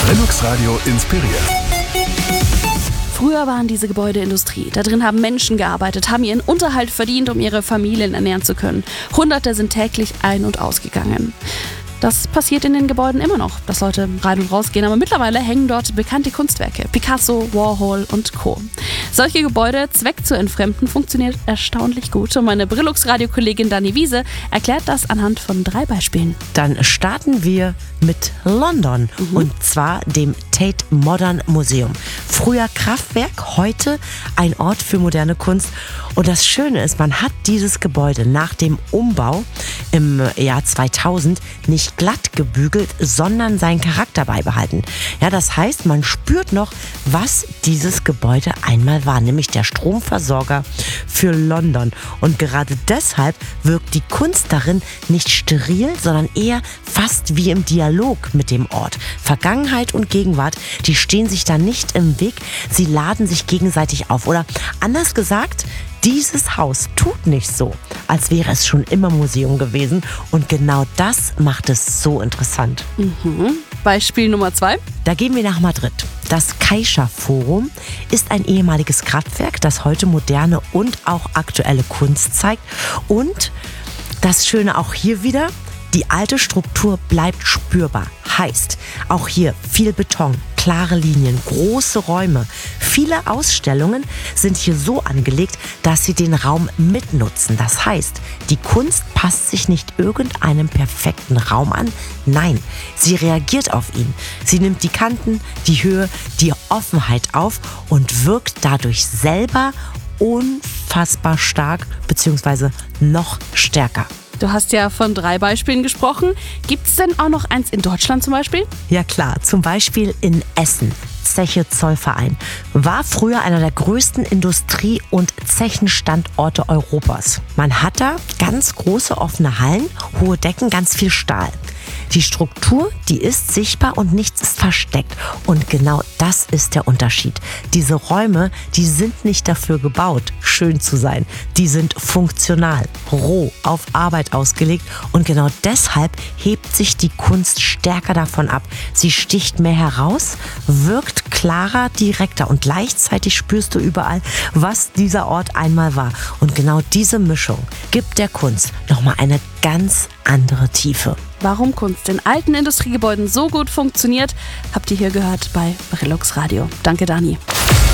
Brillux Radio inspiriert. Früher waren diese Gebäude Industrie. Da drin haben Menschen gearbeitet, haben ihren Unterhalt verdient, um ihre Familien ernähren zu können. Hunderte sind täglich ein- und ausgegangen. Das passiert in den Gebäuden immer noch, dass Leute rein und rausgehen, aber mittlerweile hängen dort bekannte Kunstwerke, Picasso, Warhol und Co. Solche Gebäude Zweck zu entfremden funktioniert erstaunlich gut und meine Brillux-Radio-Kollegin Dani Wiese erklärt das anhand von 3 Beispielen. Dann starten wir mit London und zwar dem Tate Modern Museum. Früher Kraftwerk, heute ein Ort für moderne Kunst. Und das Schöne ist, man hat dieses Gebäude nach dem Umbau im Jahr 2000 nicht glatt gebügelt, sondern seinen Charakter beibehalten. Ja, das heißt, man spürt noch, was dieses Gebäude einmal war, nämlich der Stromversorger für London. Und gerade deshalb wirkt die Kunst darin nicht steril, sondern eher fast wie im Dialog mit dem Ort. Vergangenheit und Gegenwart, die stehen sich da nicht im Weg, sie laden sich gegenseitig auf. Oder anders gesagt, dieses Haus tut nicht so, als wäre es schon immer Museum gewesen. Und genau das macht es so interessant. Beispiel Nummer 2. Da gehen wir nach Madrid. Das Caixa Forum ist ein ehemaliges Kraftwerk, das heute moderne und auch aktuelle Kunst zeigt. Und das Schöne auch hier wieder, die alte Struktur bleibt spürbar. Heißt, auch hier viel Beton, klare Linien, große Räume. Viele Ausstellungen sind hier so angelegt, dass sie den Raum mitnutzen. Das heißt, die Kunst passt sich nicht irgendeinem perfekten Raum an. Nein, sie reagiert auf ihn. Sie nimmt die Kanten, die Höhe, die Offenheit auf und wirkt dadurch selber unfassbar stark bzw. noch stärker. Du hast ja von 3 Beispielen gesprochen. Gibt es denn auch noch eins in Deutschland zum Beispiel? Ja klar, zum Beispiel in Essen. Zeche Zollverein war früher einer der größten Industrie- und Zechenstandorte Europas. Man hat da ganz große offene Hallen, hohe Decken, ganz viel Stahl. Die Struktur, die ist sichtbar und nichts ist versteckt. Und genau das ist der Unterschied. Diese Räume, die sind nicht dafür gebaut, schön zu sein. Die sind funktional, roh, auf Arbeit ausgelegt. Und genau deshalb hebt sich die Kunst stärker davon ab. Sie sticht mehr heraus, wirkt klarer, direkter und gleichzeitig spürst du überall, was dieser Ort einmal war. Und genau diese Mischung gibt der Kunst nochmal eine ganz andere Tiefe. Warum Kunst in alten Industriegebäuden so gut funktioniert, habt ihr hier gehört bei Brillux Radio. Danke, Dani.